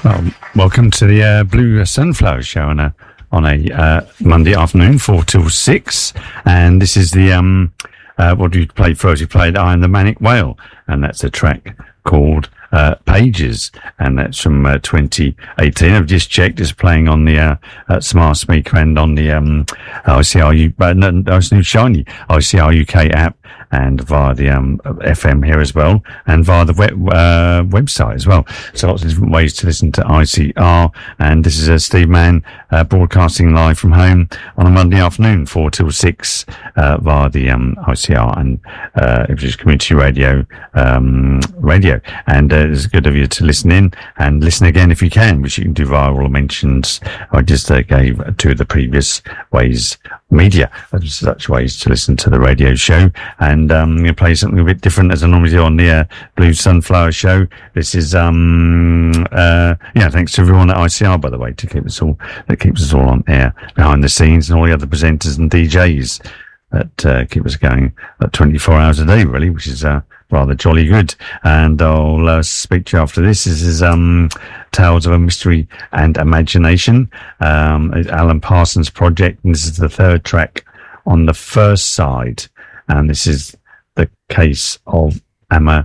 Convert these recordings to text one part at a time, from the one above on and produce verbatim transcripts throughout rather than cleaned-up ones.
Well, welcome to the uh, Blue Sunflower Show on a on a uh, Monday afternoon, four till six, and this is the um. Uh, what do you play first? You played "I Am the Manic Whale," and that's a track called uh, "Pages," and that's from uh, twenty eighteen. I've just checked; it's playing on the uh, uh, smart speaker and on the um, I C R U, uh, no, no, it's new shiny I C R U K app, and via the um, F M here as well, and via the web, uh, website as well. So lots of different ways to listen to I C R. And this is uh, Steve Mann uh, broadcasting live from home on a Monday afternoon, four till six, uh, via the um, I C R and uh, Ipswich Community Radio um, radio. And uh, it's good of you to listen in and listen again if you can, which you can do via all the mentions I just uh, gave to the previous ways. Media, such ways to listen to the radio show. And um, I'm going to play something a bit different as I normally do on the uh, Blue Sunflower Show. This is, um, uh, yeah, thanks to everyone at I C R, by the way, to keep us all, that keeps us all on air behind the scenes, and all the other presenters and D Js that uh, keep us going uh, twenty-four hours a day, really, which is uh, rather jolly good. And I'll uh, speak to you after this. This is um, Tales of a Mystery and Imagination. Um, it's Alan Parsons' project, and this is the third track on the first side. And this is the case of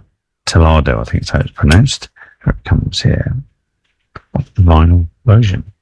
Amontillado, I think that's how it's pronounced. Here it comes here. The vinyl version.